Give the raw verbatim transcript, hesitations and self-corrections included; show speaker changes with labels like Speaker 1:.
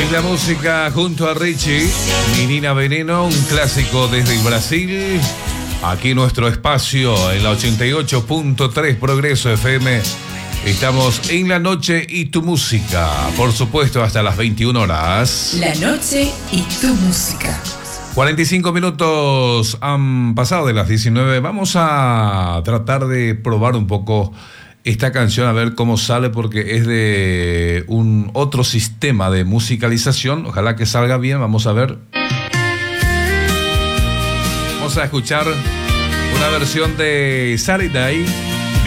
Speaker 1: En la música junto a Richie, Menina Veneno, un clásico desde el Brasil. Aquí nuestro espacio en la ochenta y ocho punto tres Progreso F M. Estamos en la noche y tu música, por supuesto, hasta las veintiuna horas.
Speaker 2: La noche y tu música.
Speaker 1: cuarenta y cinco minutos han pasado de las diecinueve. Vamos a tratar de probar un poco esta canción, a ver cómo sale, porque es de un otro sistema de musicalización. Ojalá que salga bien, vamos a ver. Vamos a escuchar una versión de Saturday